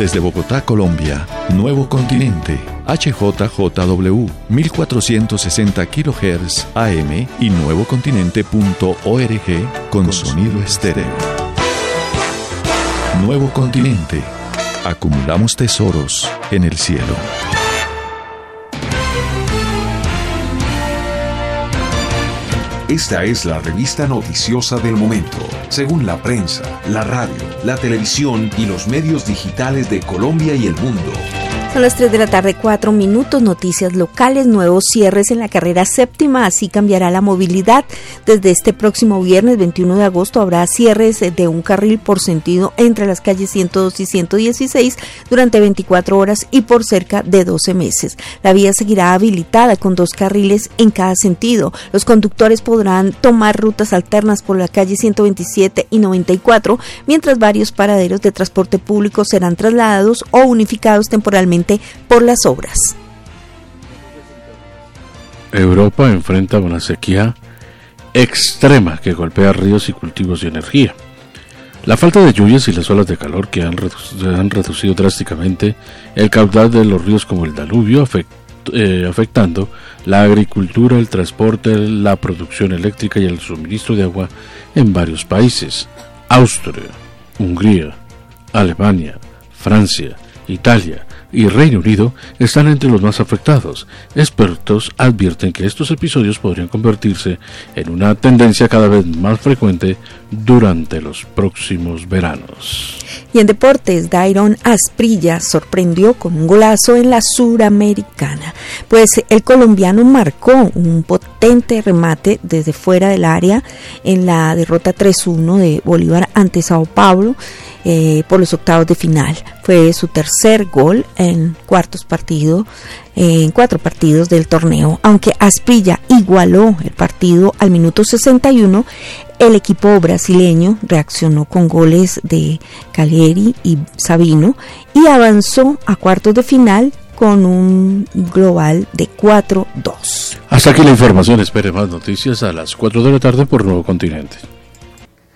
Desde Bogotá, Colombia, Nuevo Continente, HJJW, 1460 kHz AM y nuevocontinente.org con sonido estéreo. Nuevo Continente. Acumulamos tesoros en el cielo. Esta es la revista noticiosa del momento, según la prensa, la radio, la televisión y los medios digitales de Colombia y el mundo. Son las 3 de la tarde, 4 minutos, noticias locales, nuevos cierres en la carrera séptima, así cambiará la movilidad. Desde este próximo viernes 21 de agosto habrá cierres de un carril por sentido entre las calles 102 y 116 durante 24 horas y por cerca de 12 meses. La vía seguirá habilitada con 2 carriles en cada sentido. Los conductores podrán tomar rutas alternas por la calle 127 y 94, mientras varios paraderos de transporte público serán trasladados o unificados temporalmente por las obras. Europa enfrenta una sequía extrema que golpea ríos y cultivos y energía. La falta de lluvias y las olas de calor que han reducido drásticamente el caudal de los ríos como el Danubio, afectando la agricultura, el transporte, la producción eléctrica y el suministro de agua en varios países. Austria, Hungría, Alemania, Francia, Italia y Reino Unido están entre los más afectados. Expertos advierten que estos episodios podrían convertirse en una tendencia cada vez más frecuente durante los próximos veranos. Y en deportes, Dairon Asprilla sorprendió con un golazo en la Suramericana, pues el colombiano marcó un potente remate desde fuera del área en la derrota 3-1 de Bolívar ante Sao Paulo por los octavos de final. Fue su tercer gol en 4 partidos del torneo. Aunque Asprilla igualó el partido al minuto 61, el equipo brasileño reaccionó con goles de Caleri y Sabino y avanzó a cuartos de final con un global de 4-2. Hasta aquí la información. Espere más noticias a las 4 de la tarde por Nuevo Continente.